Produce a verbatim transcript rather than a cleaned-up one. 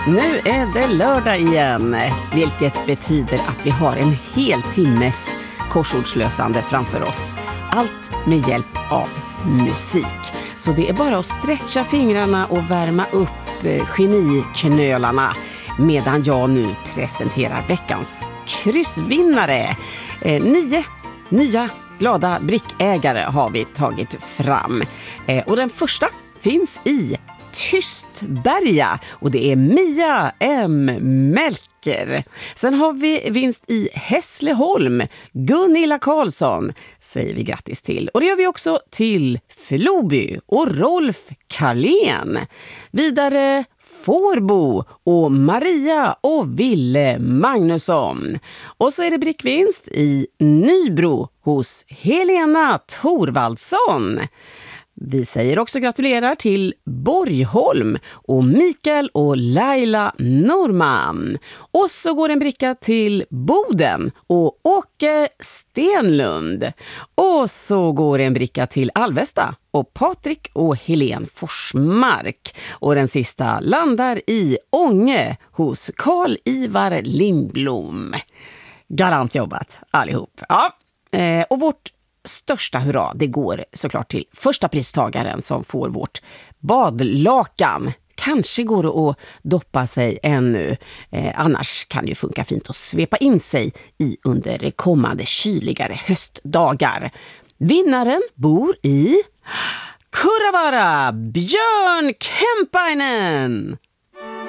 Nu är det lördag igen, vilket betyder att vi har en hel timmes korsordslösande framför oss. Allt med hjälp av musik. Så det är bara att stretcha fingrarna och värma upp geniknölarna medan jag nu presenterar veckans kryssvinnare. Eh, nio nya glada brickägare har vi tagit fram. Eh, och den första finns i Tystberga och det är Mia M. Melker. Sen har vi vinst i Hässleholm. Gunilla Karlsson säger vi grattis till. Och det gör vi också till Floby och Rolf Karlén. Vidare Fårbo och Maria och Ville Magnusson. Och så är det brickvinst i Nybro hos Helena Thorvaldsson. Vi säger också gratulerar till Borgholm och Mikael och Laila Norman. Och så går en bricka till Boden och Åke Stenlund. Och så går en bricka till Alvesta och Patrik och Helen Forsmark. Och den sista landar i Ånge hos Karl-Ivar Lindblom. Galant jobbat allihop. Ja, eh, och vårt största hurra, det går såklart till första pristagaren som får vårt badlakan. Kanske går det att doppa sig ännu. Eh, annars kan det ju funka fint att svepa in sig i under kommande kyligare höstdagar. Vinnaren bor i Kurravara, Björn Kempäinen.